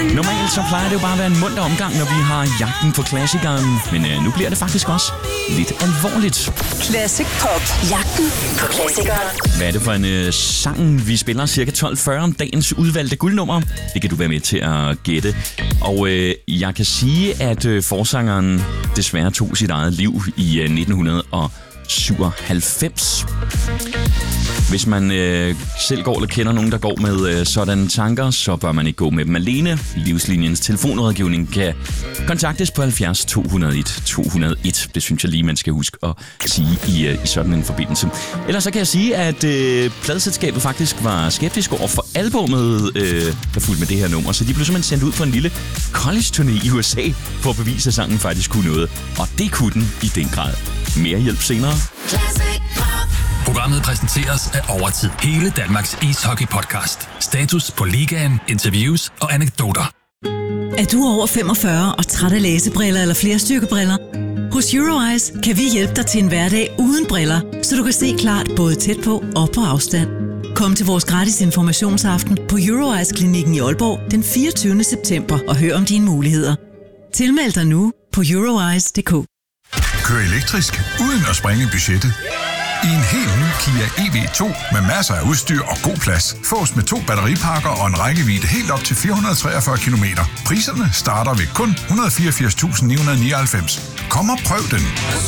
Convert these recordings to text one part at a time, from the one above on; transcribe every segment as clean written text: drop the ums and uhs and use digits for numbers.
Normalt så plejer det jo bare at være en munter omgang, når vi har jagten på klassikeren. Men nu bliver det faktisk også lidt alvorligt. Classic Pop. Jagten på klassikeren. Hvad er det for en sang, vi spiller cirka 12.40 om dagens udvalgte guldnummer? Det kan du være med til at gætte. Og jeg kan sige, at forsangeren desværre tog sit eget liv i 1997. Hvis man selv går eller kender nogen, der går med sådanne tanker, så bør man ikke gå med dem alene. Livslinjens telefonrådgivning kan kontaktes på 70 201 201. Det synes jeg lige, man skal huske at sige i sådan en forbindelse. Ellers så kan jeg sige, at pladeselskabet faktisk var skeptisk over for albumet, der fulgte med det her nummer. Så de blev simpelthen sendt ud på en lille college-turné i USA for at bevise, at sangen faktisk kunne noget. Og det kunne den i den grad. Mere hjælp senere. Programmet præsenteres af Overtid. Hele Danmarks ishockey-podcast. Status på ligaen, interviews og anekdoter. Er du over 45 og træt af læsebriller eller flerstyrkebriller? Hos Euroeyes kan vi hjælpe dig til en hverdag uden briller, så du kan se klart både tæt på og på afstand. Kom til vores gratis informationsaften på Euroeyes-klinikken i Aalborg den 24. september og hør om dine muligheder. Tilmeld dig nu på euroeyes.dk. Kør elektrisk uden at sprænge budgettet. I en helt ny Kia EV2 med masser af udstyr og god plads. Fås med 2 batteripakker og en rækkevidde helt op til 443 km. Priserne starter ved kun 184.999. Kom og prøv den.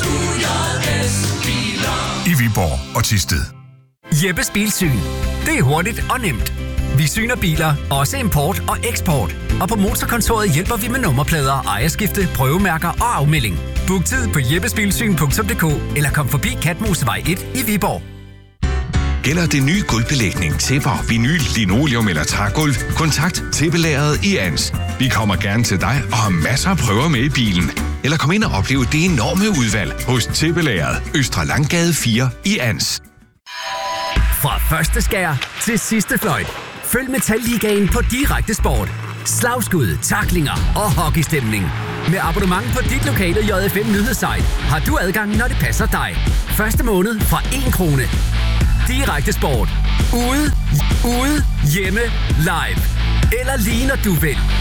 I Viborg og Thisted. Jeppes Bilsyn. Det er hurtigt og nemt. Vi syner biler, også import og eksport. Og på Motorkontoret hjælper vi med nummerplader, ejerskifte, prøvemærker og afmelding. Book tid på jeppesbilsyn.dk eller kom forbi Katmosevej 1 i Viborg. Gælder det nye gulvbelægning, tæpper, vinyl, linoleum eller trægulv? Kontakt Tæppelageret i Ans. Vi kommer gerne til dig og har masser af prøver med i bilen. Eller kom ind og opleve det enorme udvalg hos Tæppelageret, Østre Langgade 4 i Ans. Fra første skær til sidste fløjt. Følg Metalligaen på Direkte Sport. Slagskud, tacklinger og hockeystemning. Med abonnement på dit lokale JFM nyhedssite har du adgang, når det passer dig. Første måned fra 1 krone. Direkte Sport. Ude, hjemme, live. Eller lige når du vil.